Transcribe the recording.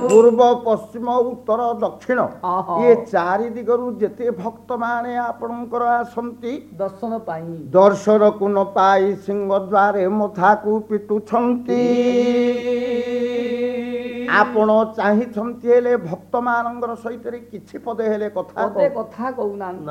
ପୂର୍ବ ପଶ୍ଚିମ ଉତ୍ତର ଦକ୍ଷିଣ ଏ ଚାରି ଦିଗରୁ ଯେତେ ଭକ୍ତମାନେ ଆପଣଙ୍କର ଆସନ୍ତି ଦର୍ଶନ ପାଇଁ ଦର୍ଶନକୁ ନ ପାଇ ସିଂହଦ୍ୱାରେ ମଥାକୁ ପିଟୁଛନ୍ତି। ଆପଣ ଚାହିଁଛନ୍ତି ହେଲେ ଭକ୍ତମାନଙ୍କର ସହିତ କିଛି ପଦେ ହେଲେ କଥା କହୁନାହାନ୍ତି।